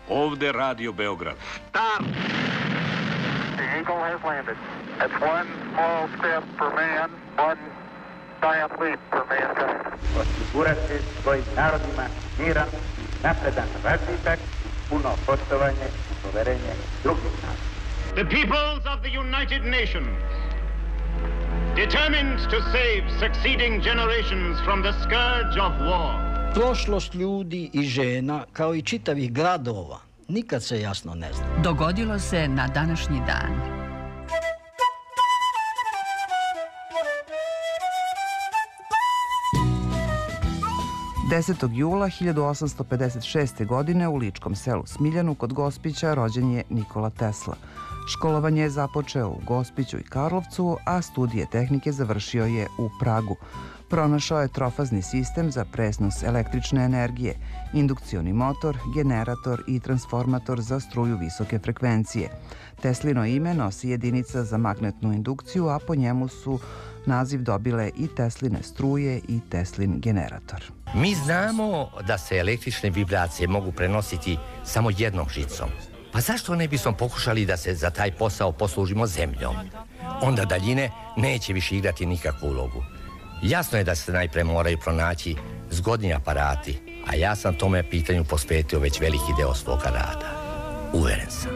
Ovde Radio Beograd. Stop! The Eagle has landed. That's one small step for man, one giant leap for mankind. Osigurati svojim narodima miran, napredan razvitak, puno poštovanje i poverenje drugih naroda. The peoples of the United Nations, determined to save succeeding generations from the scourge of war. Prošlost ljudi i žena, kao i čitavih gradova, nikad se jasno ne zna. Dogodilo se na današnji dan. Jula 1856. godine u ličkom selu Smiljanu kod Gospića rođen je Nikola Tesla. Školovanje je započeo u Gospiću i Karlovcu, a studije tehnike završio je u Pragu. Pronašao je trofazni sistem za prenos električne energije, indukcioni motor, generator i transformator za struju visoke frekvencije. Teslino ime nosi jedinica za magnetnu indukciju, a po njemu su naziv dobile i Tesline struje i Teslin generator. Mi znamo da se električne vibracije mogu prenositi samo jednom žicom. Pa zašto ne bismo pokušali da se za taj posao poslužimo zemljom? Onda daljine neće više igrati nikakvu ulogu. Jasno je da se najpre moraju pronaći zgodni aparati, a ja sam tome pitanju posvetio već veliki deo svoga rada. Uveren sam.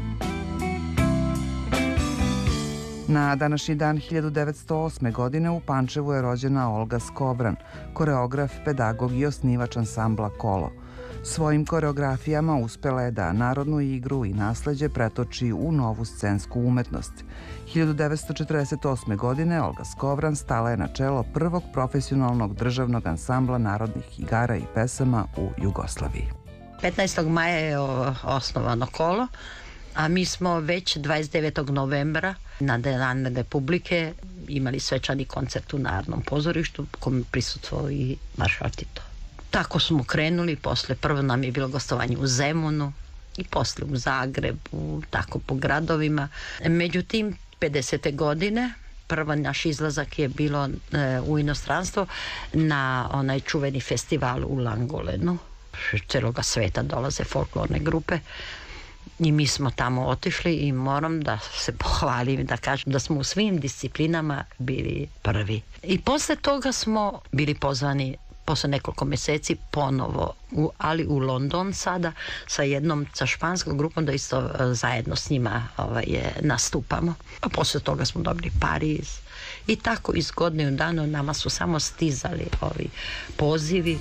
Na današnji dan 1908. godine u Pančevu je rođena Olga Skovran, koreograf, pedagog i osnivač ansambla Kolo. Svojim koreografijama uspela je da narodnu igru i nasleđe pretoči u novu scensku umetnost. 1948. godine Olga Skovran stala je na čelo prvog profesionalnog državnog ansambla narodnih igara i pesama u Jugoslaviji. 15. maja je osnovano Kolo, a mi smo već 29. novembra na Dan Republike imali svečani koncert u Narodnom pozorištu kom prisutvovao i maršal Tito. Tako smo krenuli, prvo nam je bilo gostovanje u Zemunu i posle u Zagrebu, tako po gradovima. Međutim, 50. godine prva naš izlazak je bilo u inostranstvo na onaj čuveni festival u Langolenu. Celoga sveta dolaze folklorne grupe i mi smo tamo otišli i moram da se pohvalim i da kažem da smo u svim disciplinama bili prvi. I posle toga smo bili pozvani posle nekoliko meseci ponovo, ali u London sada sa španskom grupom da isto zajedno s njima nastupamo. A posle toga smo dobili Pariz i tako iz godine u danu nama su samo stizali ovi pozivi.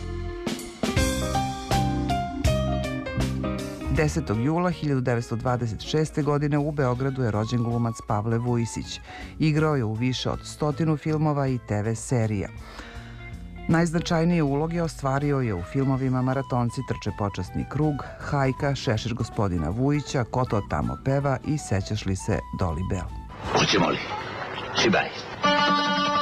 10. jula 1926. godine u Beogradu je rođen glumac Pavle Vujisić. Igrao je u više od 100 filmova i TV serija. Najznačajnije uloge ostvario je u filmovima Maratonci trče počasni krug, Hajka, Šešir gospodina Vujića, Ko to tamo peva i Sećaš li se Doli Bell. Hoćemo li? Šibaj.